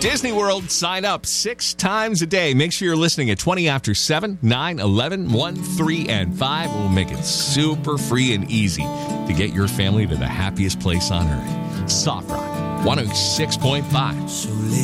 Disney World, sign up 6 times a day. Make sure you're listening at 20 after 7, 9, 11, 1, 3, and 5. We'll make it super free and easy to get your family to the happiest place on earth. Soft Rock 106.5.